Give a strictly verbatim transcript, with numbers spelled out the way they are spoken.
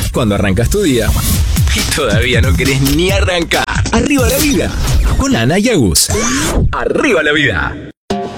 cuando arrancas tu día y todavía no querés ni arrancar. Arriba la vida, con Ana y Agus. Arriba la vida.